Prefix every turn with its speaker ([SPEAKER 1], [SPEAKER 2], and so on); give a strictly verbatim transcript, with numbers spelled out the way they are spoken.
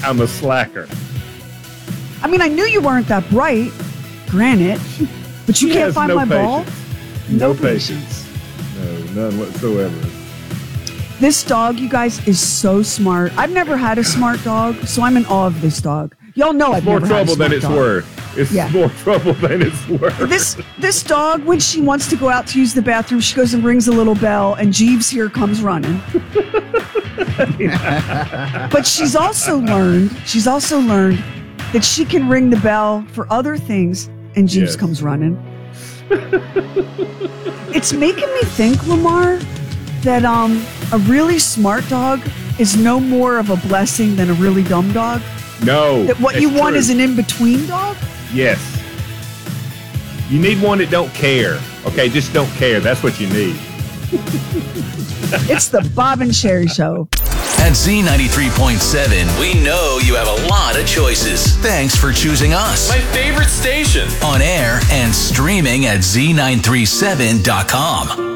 [SPEAKER 1] I'm a slacker.
[SPEAKER 2] I mean, I knew you weren't that bright, granted, but you
[SPEAKER 1] He
[SPEAKER 2] can't
[SPEAKER 1] has
[SPEAKER 2] find
[SPEAKER 1] no
[SPEAKER 2] my
[SPEAKER 1] patience.
[SPEAKER 2] ball?
[SPEAKER 1] No, patience. No, none whatsoever.
[SPEAKER 2] This dog, you guys, is so smart. I've never had a smart dog, so I'm in awe of this dog. Y'all know I've
[SPEAKER 1] It's more
[SPEAKER 2] never had a
[SPEAKER 1] trouble
[SPEAKER 2] smart
[SPEAKER 1] than it's
[SPEAKER 2] dog.
[SPEAKER 1] worth. It's
[SPEAKER 2] Yeah.
[SPEAKER 1] more trouble than it's worth.
[SPEAKER 2] This this dog, when she wants to go out to use the bathroom, she goes and rings a little bell, and Jeeves here comes running. But she's also learned, she's also learned that she can ring the bell for other things, and Jeeves
[SPEAKER 1] Yes.
[SPEAKER 2] comes running. It's making me think, Lamar, that um a really smart dog is no more of a blessing than a really dumb dog.
[SPEAKER 1] No.
[SPEAKER 2] That what
[SPEAKER 1] that's
[SPEAKER 2] you want
[SPEAKER 1] true.
[SPEAKER 2] is an in-between dog?
[SPEAKER 1] Yes. You need one that don't care. Okay, just don't care. That's what you need.
[SPEAKER 2] It's the Bob and Sherry Show.
[SPEAKER 3] At Z ninety-three point seven, we know you have a lot of choices. Thanks for choosing us.
[SPEAKER 4] My favorite station.
[SPEAKER 3] On air and streaming at Z nine three seven dot com.